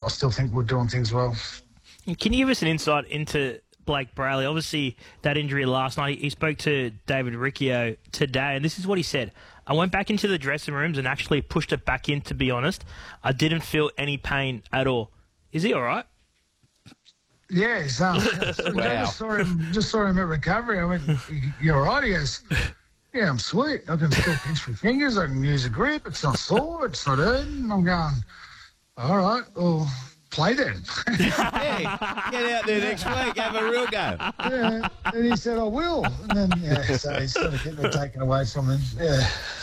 still think we're doing things well. Can you give us an insight into Blake Brayley? Obviously, that injury last night, he spoke to David Riccio today, and this is what he said. I went back into the dressing rooms and actually pushed it back in, to be honest. I didn't feel any pain at all. Is he all right? Yeah, wow. just saw him at recovery. I went, "You all right?" He goes, "Yeah, I'm sweet. I can still pinch my fingers. I can use a grip. It's not sore. It's not hurting." I'm going, "All right, well, play then." Yeah, get out there next week. Have a real go. Yeah, and he said, "I will." And then, so he's sort of getting it taken away from him. Yeah.